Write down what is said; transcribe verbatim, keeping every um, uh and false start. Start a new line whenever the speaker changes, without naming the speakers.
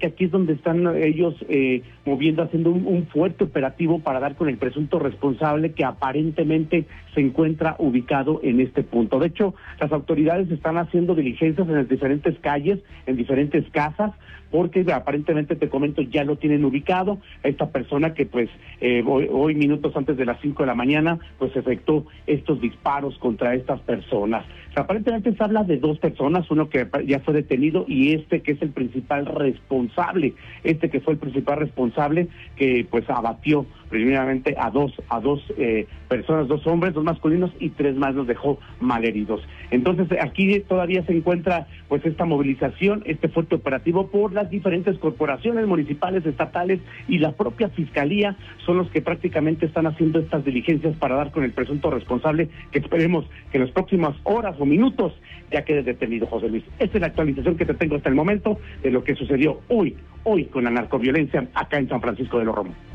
que aquí es donde están ellos eh, moviendo, haciendo un, un fuerte operativo para dar con el presunto responsable que aparentemente se encuentra ubicado en este punto. De hecho, las autoridades están haciendo diligencias en las diferentes calles, en diferentes casas, porque aparentemente, te comento, ya lo tienen ubicado. Esta persona que pues eh, hoy, hoy, minutos antes de las cinco de la mañana, pues efectuó estos disparos contra estas personas. O sea, aparentemente se habla de dos personas, uno que ya fue detenido y este que es el principal responsable, este que fue el principal responsable que pues abatió primeramente a dos, a dos eh, personas, dos hombres, dos masculinos y tres más los dejó malheridos. Entonces aquí todavía se encuentra pues esta movilización, este fuerte operativo por las diferentes corporaciones municipales, estatales y la propia fiscalía son los que prácticamente están haciendo estas diligencias para dar con el presunto responsable, que esperemos que en las próximas horas o minutos ya quede detenido, José Luis. Esta es la actualización que te tengo hasta el momento de lo que sucedió hoy, hoy con la narcoviolencia acá en San Francisco de los Romos.